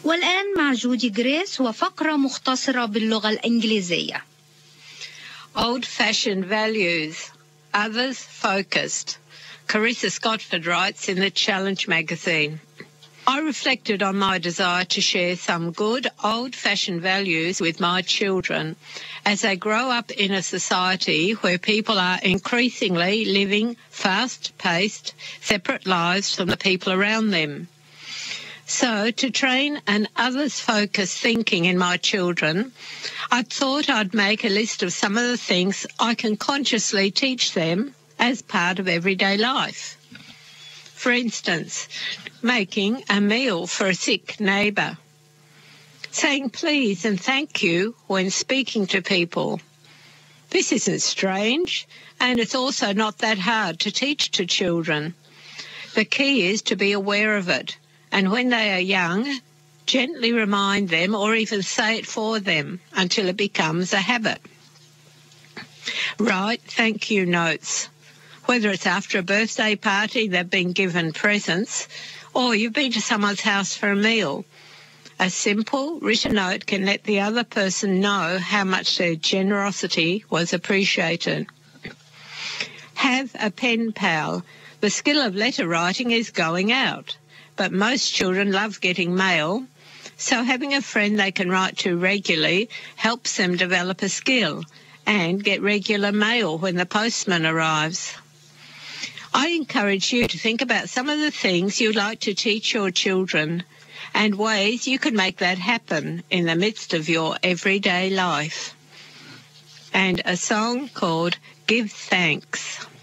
والآن مع جودي غريس وفقرة مختصرة باللغة الإنجليزية. Old-fashioned values, others-focused. Carissa Scotford writes in the Challenge magazine, I reflected on my desire to share some good old-fashioned values with my children as they grow up in a society where people are increasingly living fast-paced, separate lives from the people around them. So to train an others-focused thinking in my children, I thought I'd make a list of some of the things I can consciously teach them as part of everyday life. For instance, making a meal for a sick neighbour, saying please and thank you when speaking to people. This isn't strange, and it's also not that hard to teach to children. The key is to be aware of it, and when they are young, gently remind them or even say it for them until it becomes a habit. Write thank you notes. Whether it's after a birthday party, they've been given presents, or you've been to someone's house for a meal. A simple written note can let the other person know how much their generosity was appreciated. Have a pen pal. The skill of letter writing is going out, but most children love getting mail, so having a friend they can write to regularly helps them develop a skill and get regular mail when the postman arrives. I encourage you to think about some of the things you'd like to teach your children and ways you can make that happen in the midst of your everyday life. And a song called Give Thanks.